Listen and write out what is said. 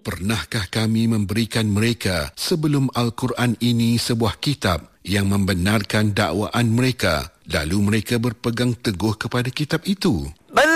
pernahkah kami memberikan mereka sebelum Al-Quran ini sebuah kitab yang membenarkan dakwaan mereka, lalu mereka berpegang teguh kepada kitab itu?